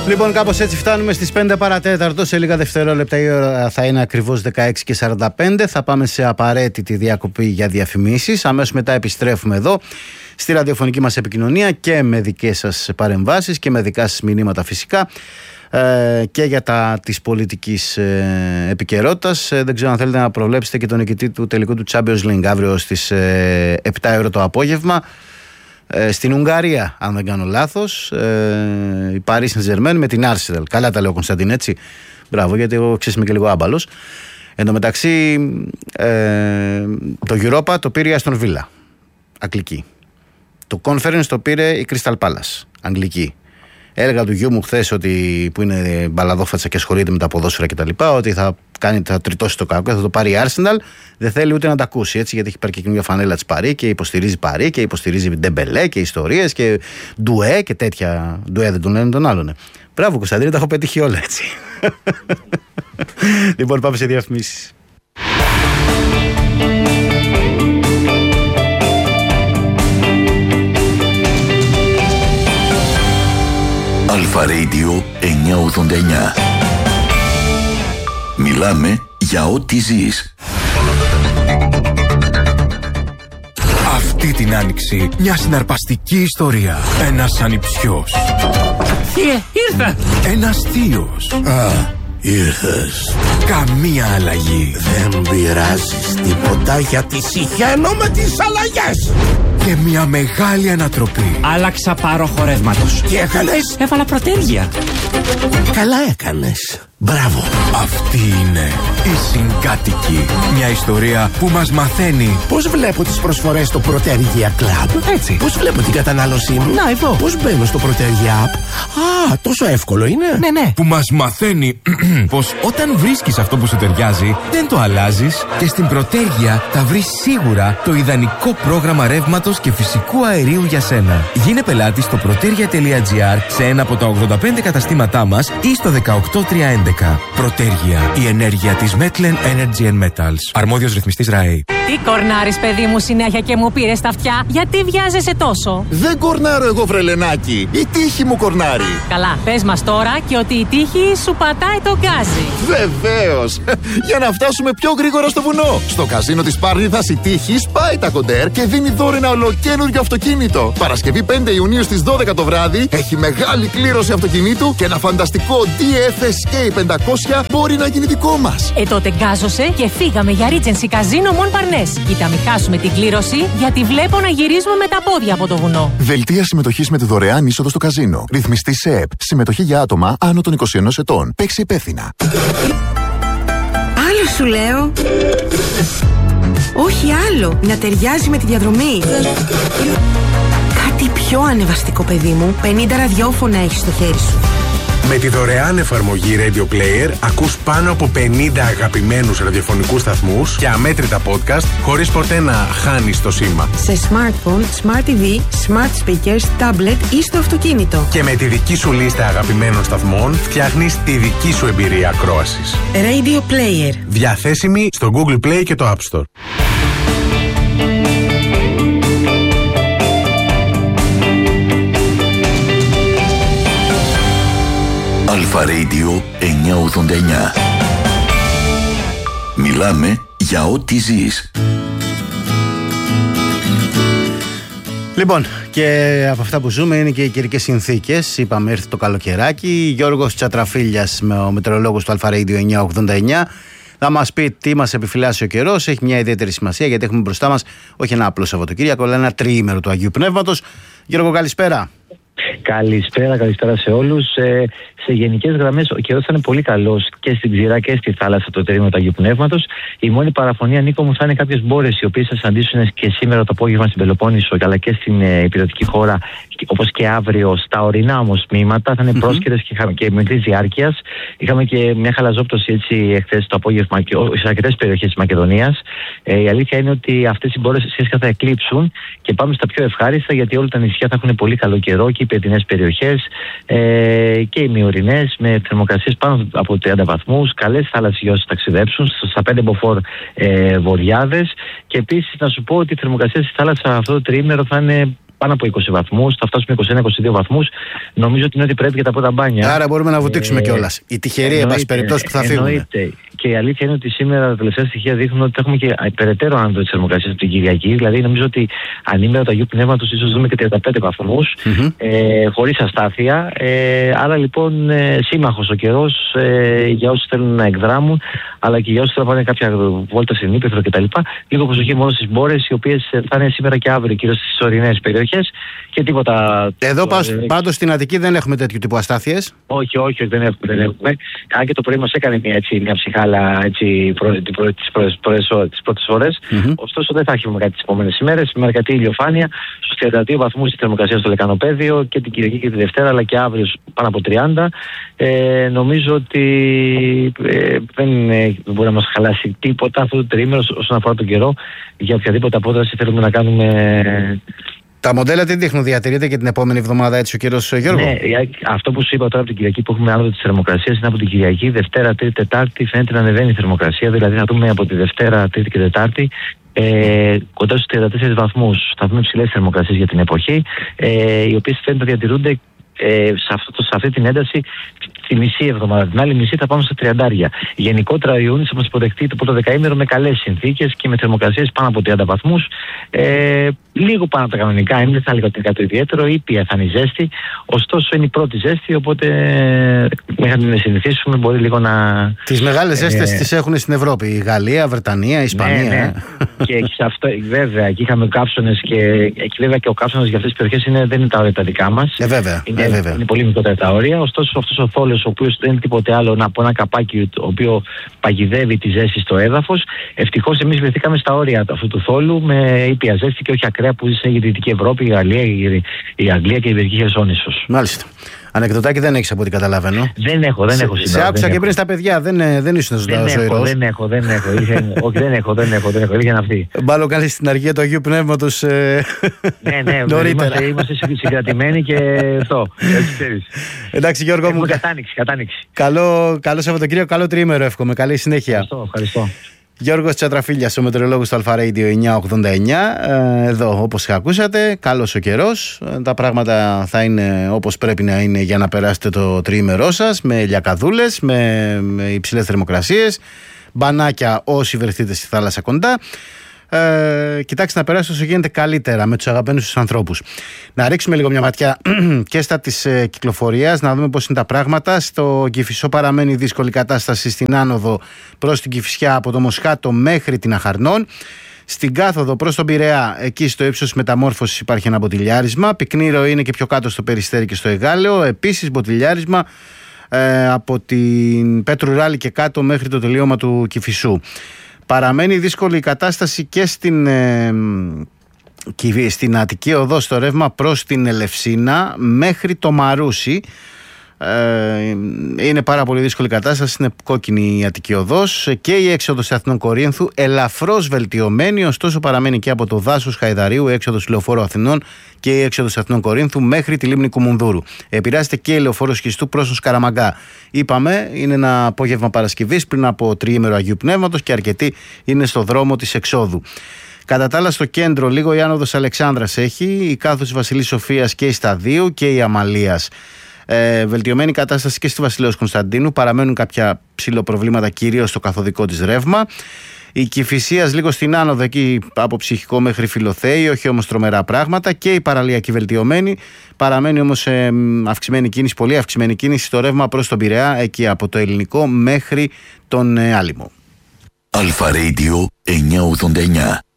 Λοιπόν, κάπως έτσι φτάνουμε στις 5 παρατέταρτο. Σε λίγα δευτερόλεπτα η ώρα θα είναι ακριβώς 16:45. Θα πάμε σε απαραίτητη διακοπή για διαφημίσεις. Αμέσως μετά επιστρέφουμε εδώ στη ραδιοφωνική μας επικοινωνία και με δικές σας παρεμβάσεις και με δικά σας μηνύματα φυσικά και για της πολιτικής επικαιρότητας. Δεν ξέρω αν θέλετε να προβλέψετε και τον νικητή του τελικού του Champions League αύριο στις 7 ώρα το απόγευμα. Στην Ουγγαρία, αν δεν κάνω λάθος, η Paris Saint-Germain με την Arsenal. Καλά τα λέω, Κωνσταντίν, έτσι. Μπράβο, γιατί εγώ ξέρεις είμαι και λίγο άμπαλος. Εν τω μεταξύ, το Europa το πήρε η Aston Villa, αγγλική. Το Conference το πήρε η Crystal Palace, αγγλική. Έλεγα του γιού μου χθες, που είναι μπαλαδόφατσα και ασχολείται με τα ποδόσφαιρα κτλ., ότι θα τριτώσει το κακό, θα το πάρει η Arsenal. Δεν θέλει ούτε να τα ακούσει, έτσι, γιατί έχει πάρει και καινούργια φανέλα της Παρί και υποστηρίζει Παρί και υποστηρίζει Ντεμπελέ και ιστορίες και Ντουέ και τέτοια. Ντουέ δεν τον λένε τον άλλον. Μπράβο, Κωνσταντίνε, τα έχω πετύχει όλα, έτσι. Λοιπόν, πάμε σε διαφημίσεις. Αλφα Radio 989. Μιλάμε για ό,τι ζεις. Αυτή την άνοιξη μια συναρπαστική ιστορία. Ένας ανιψιός. Ήρθα! Ένας θείος. Ήρθες. Καμία αλλαγή. Δεν πειράζεις τίποτα γιατί συχαίνω με τις αλλαγές. Και μια μεγάλη ανατροπή. Άλλαξα πάροχο ρεύματος. Τι έκανες? Έβαλα προτέρια. Καλά έκανες. Μπράβο. Αυτή είναι η Συγκάτοικη. Μια ιστορία που μας μαθαίνει Πώς βλέπω τις προσφορές στο Protergia Club. έτσι. Πώς βλέπω την κατανάλωσή μου. Να, εδώ. Πώς μπαίνω στο Protergia App. Τόσο εύκολο είναι. Ναι. που μας μαθαίνει πως όταν βρίσκεις αυτό που σου ταιριάζει, δεν το αλλάζεις και στην Protergia θα βρεις σίγουρα το ιδανικό πρόγραμμα ρεύματος και φυσικού αερίου για σένα. Γίνε πελάτη στο protergia.gr σε ένα από τα 85 καταστήματά μας ή στο 18311. Protergia, η ενέργεια της Metlen Energy and Metals. Αρμόδιος ρυθμιστής ΡΑΕ. Τι κορνάρεις, παιδί μου, συνέχεια και μου πήρες τα αυτιά? Γιατί βιάζεσαι τόσο? Δεν κορνάρω εγώ, βρελενάκι. Η τύχη μου κορνάρει. Καλά, πες μας τώρα και ότι η τύχη σου πατάει τον γκάζι. Βεβαίως. Για να φτάσουμε πιο γρήγορα στο βουνό. Στο καζίνο της Πάρνηθας η τύχη σπάει τα κοντέρ και δίνει δώρο ένα ολοκαίνουργιο αυτοκίνητο. Παρασκευή 5 Ιουνίου στις 12 το βράδυ έχει μεγάλη κλήρωση αυτοκινήτου και ένα φανταστικό DFSK 500 μπορεί να γίνει δικό μας. Τότε γκάζωσε και φύγαμε για Regency Casino Mon Parnes. Κοίτα, μην χάσουμε την κλήρωση, γιατί βλέπω να γυρίζουμε με τα πόδια από το βουνό. Δελτία συμμετοχής με τη δωρεάν είσοδο στο καζίνο. Ρυθμιστή ΣΕΠ. Συμμετοχή για άτομα άνω των 21 ετών. Παίξει υπεύθυνα. Άλλο σου λέω. Όχι άλλο. Να ταιριάζει με τη διαδρομή. Κάτι πιο ανεβαστικό, παιδί μου. 50 ραδιόφωνα έχεις στο χέρι σου. Με τη δωρεάν εφαρμογή Radio Player ακούς πάνω από 50 αγαπημένους ραδιοφωνικούς σταθμούς και αμέτρητα podcast χωρίς ποτέ να χάνεις το σήμα. Σε smartphone, smart TV, smart speakers, tablet ή στο αυτοκίνητο. Και με τη δική σου λίστα αγαπημένων σταθμών φτιάχνεις τη δική σου εμπειρία ακρόασης. Radio Player. Διαθέσιμη στο Google Play και το App Store. Αλφα Radio 989. Μιλάμε για ό,τι ζεις. Λοιπόν, και από αυτά που ζούμε είναι και οι καιρικές συνθήκες. Είπαμε, έρθει το καλοκαιράκι. Γιώργος Τσατραφίλιας, ο μετεωρολόγος του Αλφα Radio 989, θα μας πει τι μας επιφυλάσσει ο καιρός. Έχει μια ιδιαίτερη σημασία γιατί έχουμε μπροστά μας όχι ένα απλό Σαββατοκύριακο, αλλά ένα τριήμερο του Αγίου Πνεύματος. Γιώργο, καλησπέρα. Καλησπέρα σε όλους. Σε γενικές γραμμές, ο καιρός θα είναι πολύ καλός και στην ξηρά και στη θάλασσα το τρίμηνο του Αγίου Πνεύματος. Η μόνη παραφωνία, Νίκο μου, θα είναι κάποιες μπόρες οι οποίες θα συναντήσουν και σήμερα το απόγευμα στην Πελοπόννησο αλλά και στην υπηρετική χώρα, όπως και αύριο στα ορεινά όμως τμήματα. Θα είναι πρόσκαιρες και μικρής διάρκειας. Είχαμε και μια χαλαζόπτωση έτσι εχθές το απόγευμα σε αρκετές περιοχές της Μακεδονίας. Η αλήθεια είναι ότι αυτές οι μπόρες σχετικά θα εκλείψουν και πάμε στα πιο ευχάριστα, γιατί όλα τα νησιά θα έχουν πολύ καλό καιρό και οι παιδινές περιοχές και οι μειωρινές με θερμοκρασίες πάνω από 30 βαθμούς, καλές θάλασσες για όσους ταξιδέψουν στα 5 μποφόρ βοριάδες. Και επίσης να σου πω ότι η θερμοκρασία στη θάλασσα αυτό το τριήμερο θα είναι πάνω από 20 βαθμούς, θα φτάσουμε 21-22 βαθμούς. Νομίζω ότι είναι ότι πρέπει για τα πρώτα μπάνια. Άρα μπορούμε να βουτήξουμε κιόλας. Οι τυχεροί, εν πάση περιπτώσει, που θα φύγουν. Εννοείται. Και η αλήθεια είναι ότι σήμερα τα τελευταία στοιχεία δείχνουν ότι θα έχουμε και περαιτέρω άνοδο της θερμοκρασίας από την Κυριακή. Δηλαδή, νομίζω ότι ανήμερα του Αγίου Πνεύματος ίσως δούμε και 35 βαθμούς, χωρίς αστάθεια. Άρα λοιπόν, σύμμαχος ο καιρός για όσους θέλουν να εκδράμουν, αλλά και για όσους θέλουν να πάνε κάποια βόλτα στην ύπαιθρο κτλ. Λίγο προσοχή μόνο στις μπόρες, οι οποίες θα είναι σήμερα και αύριο, κυρίως στις ορεινές περιοχές. Και τίποτα. Εδώ πάντως στην Αττική δεν έχουμε τέτοιου τύπου αστάθειες. Όχι, δεν έχουμε. Αν και το πρωί μας έκανε μια ψυχάλα τις πρώτες ώρες. Ωστόσο δεν θα έχουμε κάτι τις επόμενες ημέρες. Με αρκετή ηλιοφάνεια, στους 32 βαθμούς η θερμοκρασία στο Λεκανοπέδιο και την Κυριακή και τη Δευτέρα, αλλά και αύριο πάνω από 30. Νομίζω ότι δεν μπορεί να μας χαλάσει τίποτα αυτό το τριήμερο όσον αφορά τον καιρό, για οποιαδήποτε απόδραση θέλουμε να κάνουμε. Τα μοντέλα τι δείχνουν, διατηρείται και την επόμενη εβδομάδα έτσι ο καιρός, Γιώργο? Ναι, αυτό που σου είπα τώρα από την Κυριακή που έχουμε άνοδο της θερμοκρασίας είναι από την Κυριακή, Δευτέρα, Τρίτη, Τετάρτη φαίνεται να ανεβαίνει η θερμοκρασία. Δηλαδή θα δούμε από τη Δευτέρα, Τρίτη και Τετάρτη κοντά στους 34 βαθμούς. Θα δούμε ψηλές θερμοκρασίες για την εποχή, οι οποίες φαίνεται να διατηρούνται σε αυτή την ένταση τη μισή εβδομάδα. Την άλλη μισή θα πάμε στα 30. Γενικότερα ο Ιούνιος θα μας υποδεχτεί το πρώτο δεκαήμερο με καλές συνθήκες και με θερμοκρασίες πάνω από 30 βαθμούς. Λίγο πάνω από τα κανονικά, δεν θα έλεγα ότι είναι κάτι ιδιαίτερο, ήπια θα είναι η ζέστη. Ωστόσο είναι η πρώτη ζέστη, οπότε μέχρι να την συνηθίσουμε μπορεί λίγο να. Τις μεγάλες ζέστες τις έχουν στην Ευρώπη. Η Γαλλία, Βρετανία, η Ισπανία. Ναι. Και σε αυτό, βέβαια, εκεί είχαμε καύσωνες και εκεί βέβαια και ο καύσωνας για αυτές τις περιοχές δεν είναι τα όρια τα δικά μας. Βέβαια. Είναι πολύ μικρότερα τα όρια. Ωστόσο αυτός ο θόλος, ο οποίος δεν είναι τίποτε άλλο από ένα καπάκι το οποίο παγιδεύει τη ζέστη στο έδαφος, ευτυχώς εμείς βρεθήκαμε στα όρια αυτού του θόλου με ήπια ζέστη και όχι ακραία που ζει η Δυτική Ευρώπη, η Γαλλία, η Αγγλία και η Ιβερική Χερσόνησος. Μάλιστα. Ανεκδοτάκι δεν έχεις από ό,τι καταλαβαίνω. Δεν έχω σήμερα. Σε άκουσα και πριν στα παιδιά, δεν ήσουν ζωηρός. Δεν έχω. Είχε αυτή. Μπάλω καλή στην αργία του Αγίου Πνεύματος. Ναι, νωρίτερα. Είμαστε συγκρατημένοι και αυτό. Εντάξει, Γιώργο μου. Κατάνοιξη. Καλό Σαββατοκύριακο, καλό τριήμερο εύχομαι. Καλή συνέχεια. Ευχαριστώ. Γιώργος Τσατραφίλιας, ο μετεωρολόγος του Alpha Radio 989. Εδώ, όπως ακούσατε, καλός ο καιρός. Τα πράγματα θα είναι όπως πρέπει να είναι για να περάσετε το τριήμερό σας, με λιακαδούλες, με υψηλές θερμοκρασίες, μπανάκια όσοι βρεθείτε στη θάλασσα κοντά. Κοιτάξτε να περάσετε όσο γίνεται καλύτερα με τους αγαπημένους τους ανθρώπους. Να ρίξουμε λίγο μια ματιά και στα της κυκλοφορίας, να δούμε πώς είναι τα πράγματα. Στο Κηφισό παραμένει δύσκολη κατάσταση στην άνοδο προς την Κηφισιά από το Μοσχάτο μέχρι την Αχαρνών. Στην κάθοδο προς τον Πειραιά, εκεί στο ύψος μεταμόρφωσης υπάρχει ένα μποτιλιάρισμα. Πυκνή ροή είναι και πιο κάτω στο Περιστέρι και στο Εγάλεο. Επίσης μποτιλιάρισμα από την Πέτρου Ράλη και κάτω μέχρι το τελείωμα του Κηφισού. Παραμένει δύσκολη η κατάσταση και στην Αττική Οδό στο ρεύμα προς την Ελευσίνα μέχρι το Μαρούσι. Είναι πάρα πολύ δύσκολη η κατάσταση, είναι κόκκινη η Αττική Οδός και η έξοδος Αθηνών Κορίνθου ελαφρώς βελτιωμένη, ωστόσο παραμένει και από το δάσος Χαϊδαρίου, η έξοδος Λεωφόρου Αθηνών και η έξοδος Αθηνών Κορίνθου μέχρι τη λίμνη Κουμουνδούρου. Επηρεάζεται και η Λεωφόρος Χιστού προς τον Σκαραμαγκά. Είπαμε, είναι ένα απόγευμα Παρασκευής πριν από τριήμερο Αγίου Πνεύματος και αρκετοί είναι στο δρόμο της εξόδου. Κατά τα άλλα, στο κέντρο, λίγο η άνοδος Αλεξάνδρας έχει, η κάθοδος Βασιλής Σοφίας και η Σταδίου και η Αμαλίας. Βελτιωμένη κατάσταση και στη Βασιλέως Κωνσταντίνου. Παραμένουν κάποια ψηλοπροβλήματα κυρίως στο καθοδικό της ρεύμα. Η Κηφισίας λίγο στην άνοδο εκεί από Ψυχικό μέχρι Φιλοθέη, όχι όμως τρομερά πράγματα. Και η Παραλιακή βελτιωμένη. Παραμένει όμως αυξημένη κίνηση, πολύ αυξημένη κίνηση στο ρεύμα προς τον Πειραιά, εκεί από το Ελληνικό μέχρι τον Άλυμο. Alpha Radio 989.